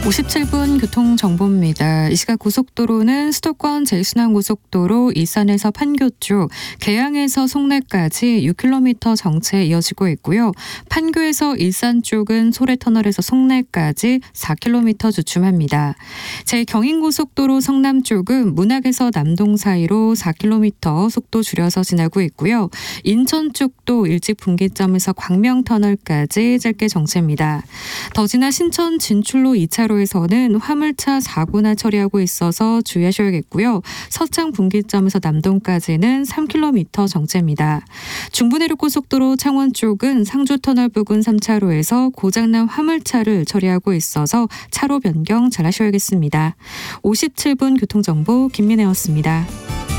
57분 교통정보입니다. 이 시각 고속도로는 수도권 제일순환고속도로 일산에서 판교 쪽, 계양에서 송내까지 6km 정체 이어지고 있고요. 판교에서 일산 쪽은 소래터널에서 송내까지 4km 주춤합니다. 제 경인고속도로 성남 쪽은 문학에서 남동 사이로 4km 속도 줄여서 지나고 있고요. 인천 쪽도 일찍 분기점에서 광명터널까지 짧게 정체입니다. 더 지나 신천 진출로 2차로에서는 화물차 사고나 처리하고 있어서 주의하셔야겠고요. 서창 분기점에서 남동까지는 3km 정체입니다. 중부내륙고속도로 창원 쪽은 상주터널 부근 3차로에서 고장난 화물차를 처리하고 있어서 차로 변경 잘 하셔야겠습니다. 57분 교통정보 김민혜였습니다.